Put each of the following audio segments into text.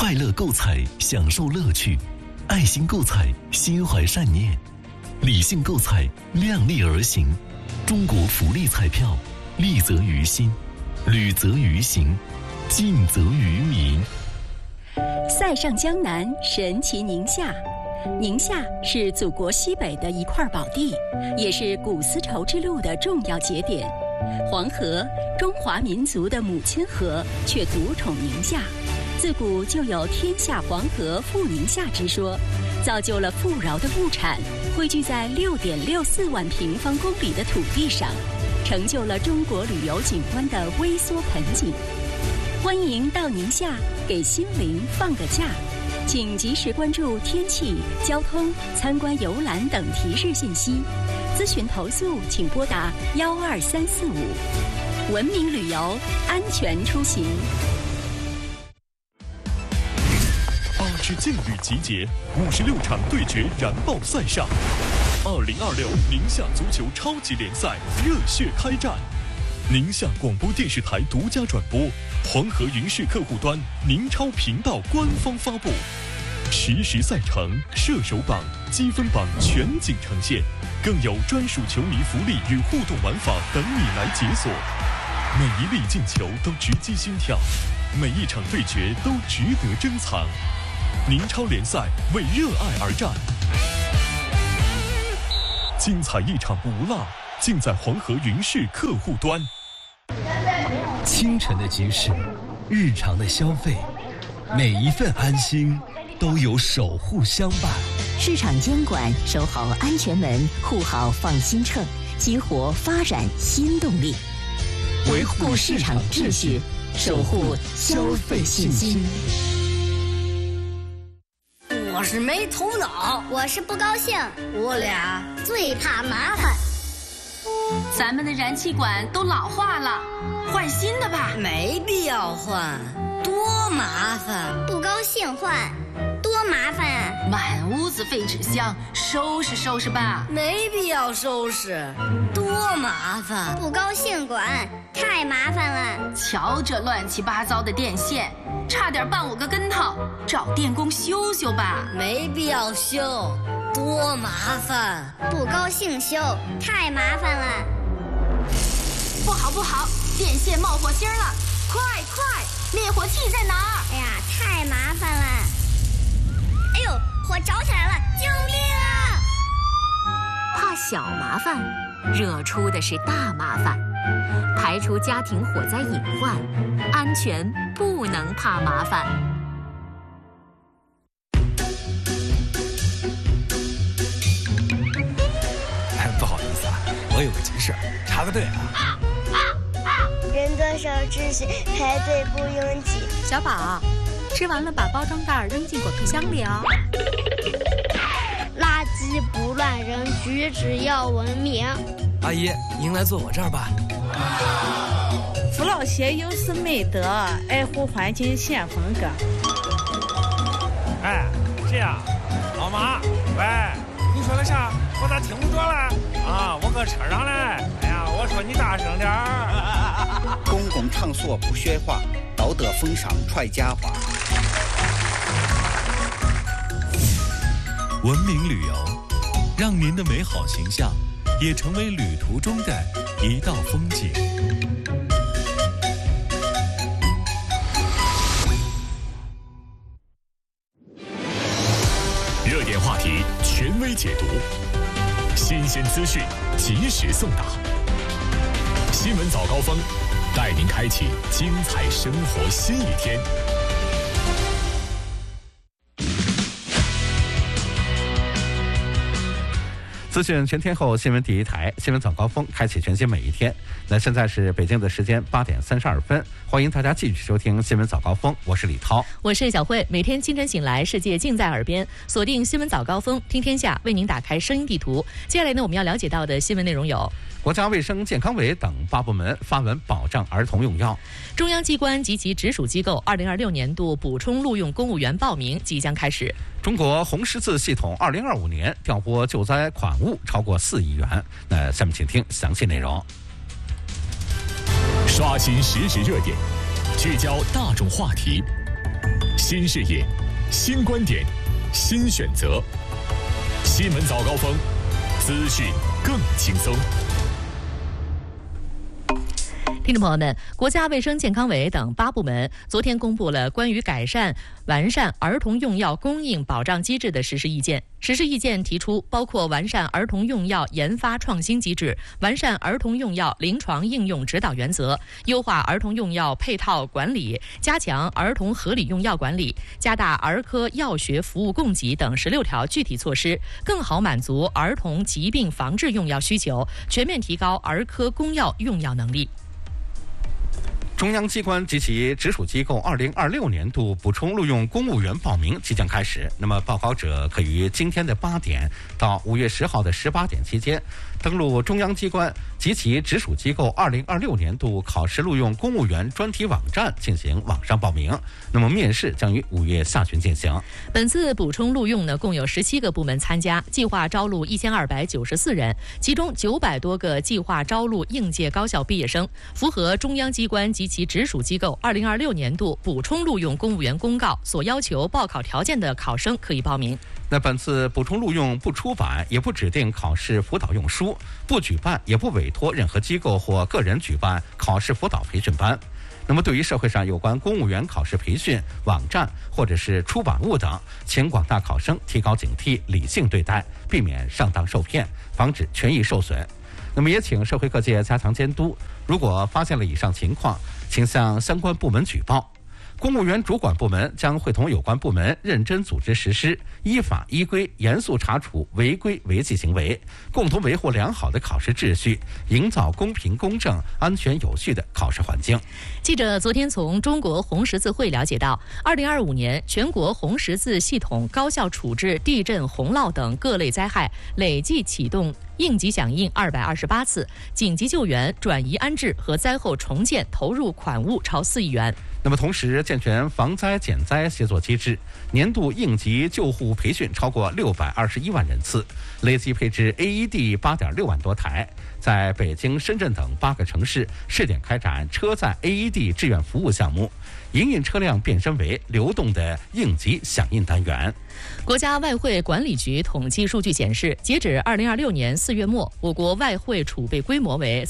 快乐购彩，享受乐趣；爱心购彩，心怀善念；理性购彩，量力而行。中国福利彩票，利则于心，履则于行，尽则于民。 塞上江南，神奇宁夏。宁夏是祖国西北的一块宝地，也是古丝绸之路的重要节点。黄河，中华民族的母亲河，却独宠宁夏。自古就有天下黄河富宁夏之说，造就了富饶的物产汇聚在6.64万平方公里的土地上，成就了中国旅游景观的微缩盆景。欢迎到宁夏给心灵放个假，请及时关注天气、交通、参观游览等提示信息。咨询投诉请拨打12345。文明旅游，安全出行。 8支劲旅集结，56场对决燃爆赛上，2026宁夏足球超级联赛热血开战。宁夏广播电视台独家转播，黄河云视客户端、宁超频道官方发布，实时赛程、射手榜、积分榜全景呈现，更有专属球迷福利与互动玩法等你来解锁。每一粒进球都直击心跳，每一场对决都值得珍藏。宁超联赛为热爱而战，精彩一场不落，尽在黄河云视客户端。 清晨的集市，日常的消费，每一份安心都有守护相伴。 市场监管，守好安全门，护好放心秤，激活发展新动力，维护市场秩序，守护消费信心。 我是没头脑， 我是不高兴， 我俩最怕麻烦。 咱们的燃气管都老化了，换新的吧。 没必要换，多麻烦。 不高兴换，多麻烦啊！ 满屋子废纸箱，收拾收拾吧。 没必要收拾，多麻烦。 不高兴管，太麻烦了。 瞧这乱七八糟的电线，差点绊我个跟头，找电工修修吧。 没必要修，多麻烦。 不高兴修，太麻烦了。 不好不好，电线冒火星了，快快，灭火器在哪儿？ 哎呀，太麻烦了。哎呦，火着起来了，救命啊！ 怕小麻烦，惹出的是大麻烦。排除家庭火灾隐患，安全不能怕麻烦。 不好意思啊，我有个急事，插个队啊。 人多守秩序，排队不拥挤。 小宝，吃完了把包装袋扔进果皮箱里哦。 垃圾不乱扔，举止要文明。 阿姨，您来坐我这儿吧。 扶老携幼是美德，爱护环境先锋歌。 哎，这样，老马，喂，你说的啥？我咋听不着了？啊，我搁车上嘞。哎呀，我说你大声点儿。 公共场所不说话，道德风尚揣家话。 文明旅游，让您的美好形象也成为旅途中的一道风景。 热点话题权威解读，新鲜资讯及时送达。新闻早高峰，带您开启精彩生活新一天。 资讯全天候，新闻第一台，新闻早高峰，开启全新每一天。那现在是北京的时间8点32分，欢迎大家继续收听新闻早高峰，我是李涛， 我是小慧。每天清晨醒来，世界尽在耳边，锁定新闻早高峰，听天下，为您打开声音地图。接下来呢，我们要了解到的新闻内容有： 国家卫生健康委等8部门发文保障儿童用药； 中央机关及其直属机构2026年度补充录用公务员报名即将开始； 中国红十字系统2025年调拨救灾款物超过4亿元。那下面请听详细内容。 刷新实时热点，聚焦大众话题， 新视野，新观点，新选择。新闻早高峰，资讯更轻松。 听众朋友们，国家卫生健康委等8部门昨天公布了关于改善完善儿童用药供应保障机制的实施意见。实施意见提出，包括完善儿童用药研发创新机制，完善儿童用药临床应用指导原则，优化儿童用药配套管理，加强儿童合理用药管理，加大儿科药学服务供给等16条具体措施，更好满足儿童疾病防治用药需求，全面提高儿科公药用药能力。 中央机关及其直属机构2026年度补充录用公务员报名即将开始。那么，报考者可于今天的8点到5月10号的18点期间，登录中央机关及其直属机构2026年度考试录用公务员专题网站进行网上报名。那么，面试将于5月下旬进行。 本次补充录用呢，共有17个部门参加，计划招录1294人，其中900多个计划招录应届高校毕业生，符合中央机关及其直属机构2026年度补充录用公务员公告所要求报考条件的考生可以报名。 那本次补充录用不出版，也不指定考试辅导用书，不举办也不委托任何机构或个人举办考试辅导培训班。那么对于社会上有关公务员考试培训网站或者是出版物等，请广大考生提高警惕，理性对待，避免上当受骗，防止权益受损。那么也请社会各界加强监督，如果发现了以上情况，请向相关部门举报。公务员主管部门将会同有关部门认真组织实施，依法依规严肃查处违规违纪行为，共同维护良好的考试秩序，营造公平公正、安全有序的考试环境。 记者昨天从中国红十字会了解到，2025年全国红十字系统高效处置地震、洪涝等各类灾害，累计启动应急响应228次，紧急救援、转移安置和灾后重建投入款物超4亿元。 那么同时健全防灾减灾协作机制，年度应急救护培训超过621万人次，累计配置 AED 8.6万多台，在北京、深圳等8个城市试点开展车载 AED 志愿服务项目，营运车辆变身为流动的应急响应单元。 国家外汇管理局统计数据显示，截止2026年4月末，我国外汇储备规模为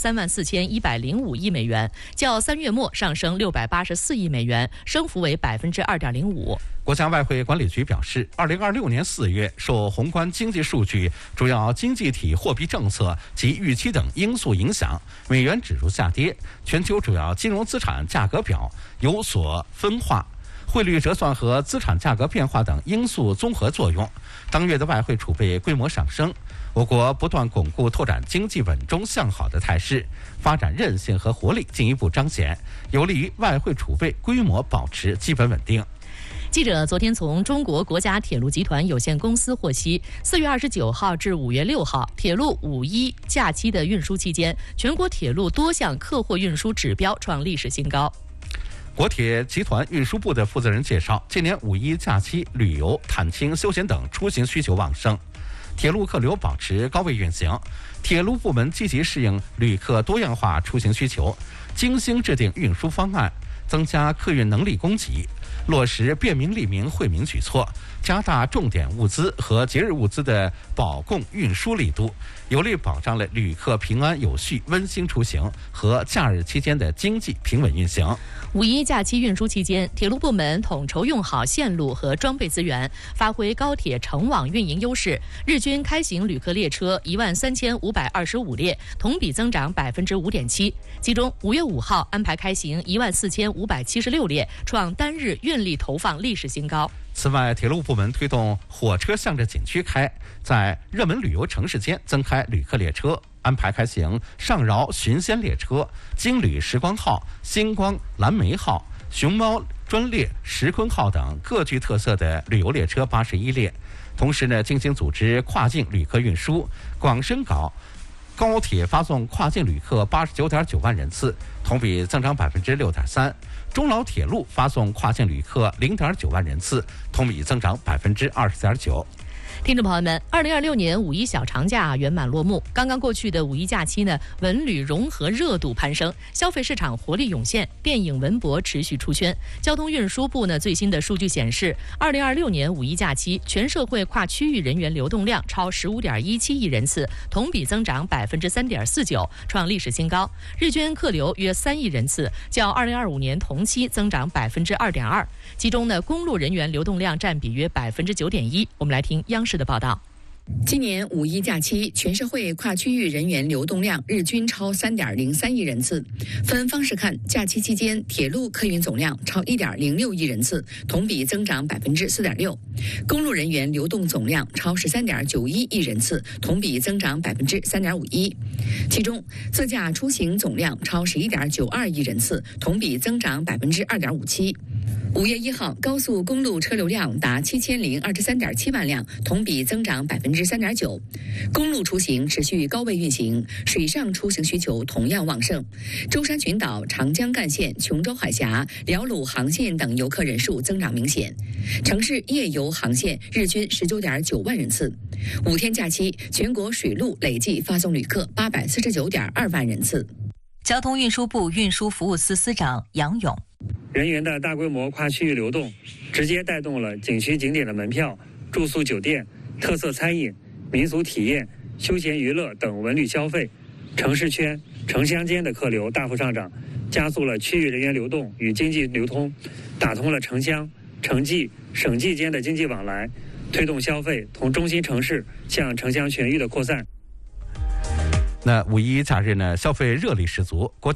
34105亿美元，较3月末上升684亿美元，升幅为2.05%。 国家外汇管理局表示，2026年4月，受宏观经济数据、主要经济体货币政策及预期等因素影响，美元指数下跌，全球主要金融资产价格表有所分化。汇率折算和资产价格变化等因素综合作用，当月的外汇储备规模上升。我国不断巩固拓展经济稳中向好的态势，发展韧性和活力进一步彰显，有利于外汇储备规模保持基本稳定。 记者昨天从中国国家铁路集团有限公司获悉，4月29号至5月6号，铁路5·1假期的运输期间，全国铁路多项客货运输指标创历史新高。 国铁集团运输部的负责人介绍，今年5·1假期旅游、探亲、休闲等出行需求旺盛，铁路客流保持高位运行，铁路部门积极适应旅客多样化出行需求，精心制定运输方案，增加客运能力供给，落实便民利民惠民举措，加大重点物资和节日物资的保供运输力度，有力保障了旅客平安有序、温馨出行和假日期间的经济平稳运行。 5·1假期运输期间，铁路部门统筹用好线路和装备资源，发挥高铁城网运营优势，日均开行旅客列车13525列，同比增长5.7%。其中5月5号安排开行14576列，创单日运力投放历史新高。 此外，铁路部门推动火车向着景区开，在热门旅游城市间增开旅客列车，安排开行上饶寻仙列车、金旅时光号、星光蓝莓号、熊猫专列石昆号等各具特色的旅游列车81列。同时呢，精心组织跨境旅客运输，广深港高铁发送跨境旅客89.9万人次，同比增长6.3%。中老铁路发送跨境旅客0.9万人次，同比增长20.9%。 听众朋友们，2026年五一小长假圆满落幕。刚刚过去的五一假期呢，文旅融合热度攀升，消费市场活力涌现，电影文博持续出圈。交通运输部呢最新的数据显示，2026年五一假期全社会跨区域人员流动量超15.17亿人次，同比增长3.49%，创历史新高。日均客流约3亿人次，较2025年同期增长2.2%。其中呢，公路人员流动量占比约9.1%。我们来听央视的报道。 今年五一假期，全社会跨区域人员流动量日均超3.03亿人次。分方式看，假期期间铁路客运总量超1.06亿人次，同比增长4.6%；公路人员流动总量超13.91亿人次，同比增长3.51%。其中，自驾出行总量超11.92亿人次，同比增长2.57%。5月1号，高速公路车流量达7023.7万辆，同比增长3.9%。公路出行持续高位运行，水上出行需求同样旺盛。舟山群岛、长江干线、琼州海峡、辽鲁航线等游客人数增长明显。城市夜游航线日均19.9万人次。5天假期，全国水路累计发送旅客849.2万人次。 交通运输部运输服务司司长杨勇。 人员的大规模跨区域流动，直接带动了景区景点的门票、住宿酒店、特色餐饮、民俗体验、休闲娱乐等文旅消费，城市圈、城乡间的客流大幅上涨，加速了区域人员流动与经济流通，打通了城乡、城际、省际间的经济往来，推动消费从中心城市向城乡全域的扩散。 那五一假日呢，消费热力十足。